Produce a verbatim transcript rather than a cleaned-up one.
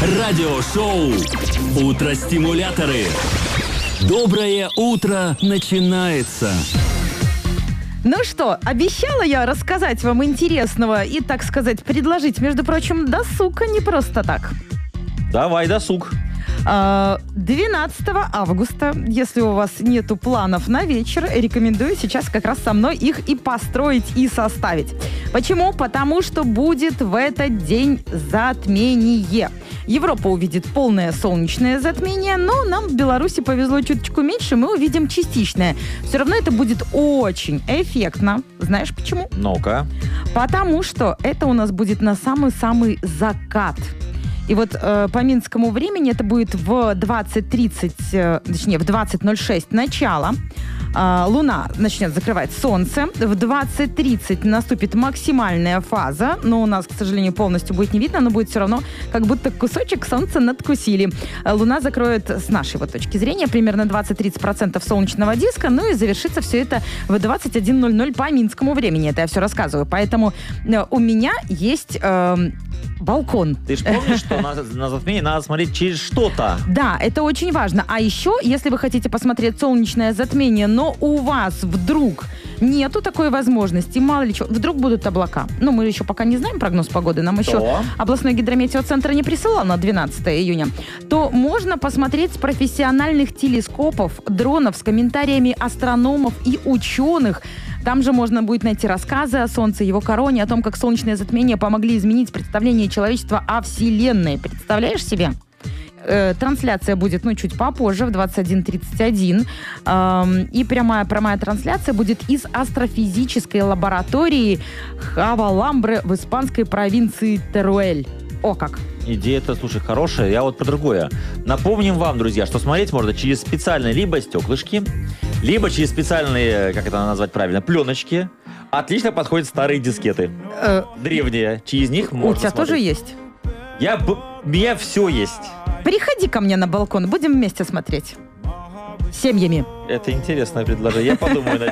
Радиошоу «Утро-стимуляторы». Доброе утро начинается. Ну что, обещала я рассказать вам интересного и, так сказать, предложить, между прочим, досуг, а не просто так. Давай, досуг. двенадцатого августа, если у вас нету планов на вечер, рекомендую сейчас как раз со мной их и построить, и составить. Почему? Потому что будет в этот день затмение. Европа увидит полное солнечное затмение, но нам в Беларуси повезло чуточку меньше, мы увидим частичное. Все равно это будет очень эффектно. Знаешь почему? Ну-ка. Потому что это у нас будет на самый-самый закат. И вот э, по минскому времени это будет в двадцать тридцать, э, точнее, в двадцать ноль шесть начало. Э, Луна начнет закрывать Солнце. В двадцать тридцать наступит максимальная фаза. Но у нас, к сожалению, полностью будет не видно, но будет все равно, как будто кусочек Солнца надкусили. Луна закроет, с нашей вот точки зрения, примерно двадцать-тридцать процентов солнечного диска. Ну и завершится все это в двадцать один ноль ноль по минскому времени. Это я все рассказываю. Поэтому э, у меня есть... Э, балкон. Ты же помнишь, что на, на затмение надо смотреть через что-то? Да, это очень важно. А еще, если вы хотите посмотреть солнечное затмение, но у вас вдруг нету такой возможности, мало ли что, вдруг будут облака. Ну, мы еще пока не знаем прогноз погоды, нам еще то? областной гидрометеоцентр не присылал на двенадцатое июня, то можно посмотреть с профессиональных телескопов, дронов, с комментариями астрономов и ученых. Там же можно будет найти рассказы о Солнце, его короне, о том, как солнечное затмение помогли изменить представление человечества о Вселенной. Представляешь себе? Э, трансляция будет, ну, чуть попозже, в двадцать один тридцать один. Эм, и прямая, прямая трансляция будет из астрофизической лаборатории Хаваламбре в испанской провинции Теруэль. О как! Идея-то, слушай, хорошая. Я вот по другое. Напомним вам, друзья, что смотреть можно через специальные либо стеклышки, либо через специальные, как это назвать правильно, пленочки. Отлично подходят старые дискеты. Э, Древние. Через них можно У тебя смотреть. тоже есть? Я, б- у меня все есть. Приходи ко мне на балкон, будем вместе смотреть. Семьями. Это интересное предложение. Я подумаю над